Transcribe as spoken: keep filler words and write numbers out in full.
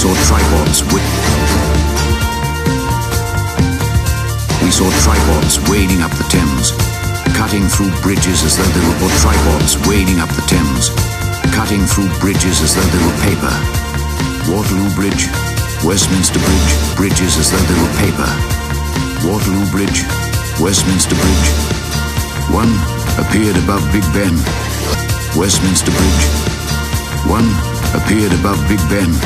saw tripods wi- We saw tripods wading up the Thames, cutting through bridges as though they were but tripods wading up the Thames, cutting through bridges as though they were paper. Waterloo Bridge, Westminster Bridge, bridges as though they were paper. Waterloo Bridge, Westminster Bridge. One appeared above Big Ben. Westminster Bridge. One appeared above Big Ben.